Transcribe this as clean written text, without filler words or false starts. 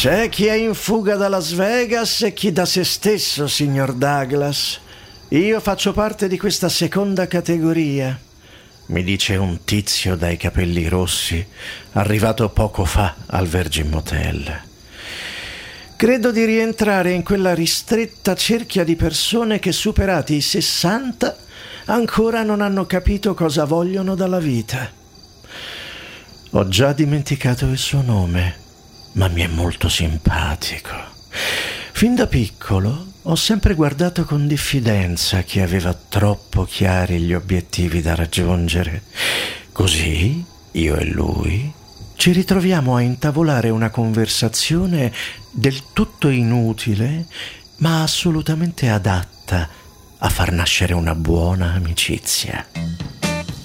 C'è chi è in fuga da Las Vegas e chi da se stesso, signor Douglas. Io faccio parte di questa seconda categoria, mi dice un tizio dai capelli rossi, arrivato poco fa al Virgin Motel. Credo di rientrare in quella ristretta cerchia di persone che, superati i 60, ancora non hanno capito cosa vogliono dalla vita. Ho già dimenticato il suo nome, ma mi è molto simpatico. Fin da piccolo ho sempre guardato con diffidenza chi aveva troppo chiari gli obiettivi da raggiungere. Così, io e lui, ci ritroviamo a intavolare una conversazione del tutto inutile, ma assolutamente adatta a far nascere una buona amicizia.